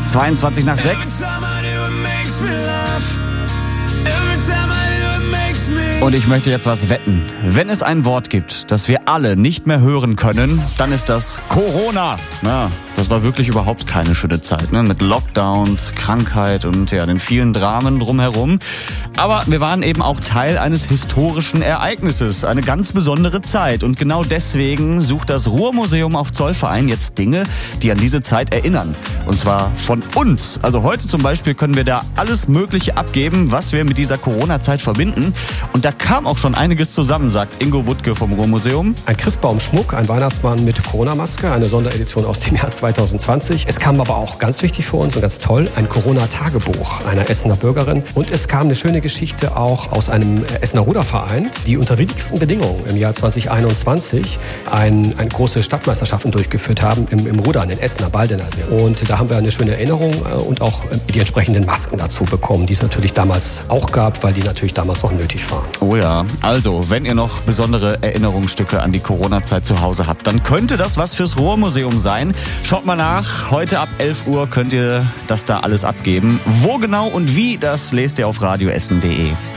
22 nach 6. Und ich möchte jetzt was wetten. Wenn es ein Wort gibt, das wir alle nicht mehr hören können, dann ist das Corona. Na, das war wirklich überhaupt keine schöne Zeit, ne? Mit Lockdowns, Krankheit und ja, den vielen Dramen drumherum. Aber wir waren eben auch Teil eines historischen Ereignisses, eine ganz besondere Zeit. Und genau deswegen sucht das Ruhrmuseum auf Zollverein jetzt Dinge, die an diese Zeit erinnern. Und zwar von uns. Also heute zum Beispiel können wir da alles Mögliche abgeben, was wir mit dieser Corona-Zeit verbinden. Und da kam auch schon einiges zusammen, sagt Ingo Wuttke vom Ruhrmuseum. Ein Christbaumschmuck, ein Weihnachtsmann mit Corona-Maske, eine Sonderedition aus dem Jahr 2020. Es kam aber auch ganz wichtig für uns und ganz toll, ein Corona-Tagebuch einer Essener Bürgerin. Und es kam eine schöne Geschichte auch aus einem Essener Ruderverein, die unter widrigsten Bedingungen im Jahr 2021 eine große Stadtmeisterschaften durchgeführt haben im Rudern in Essener Baldener See. Und da haben wir eine schöne Erinnerung und auch die entsprechenden Masken dazu bekommen, die es natürlich damals auch gab, weil die natürlich damals noch nötig waren. Oh ja, also wenn ihr noch besondere Erinnerungsstücke an die Corona-Zeit zu Hause habt, dann könnte das was fürs Ruhrmuseum sein. Schaut mal nach, heute ab 11 Uhr könnt ihr das da alles abgeben. Wo genau und wie, das lest ihr auf radioessen.de.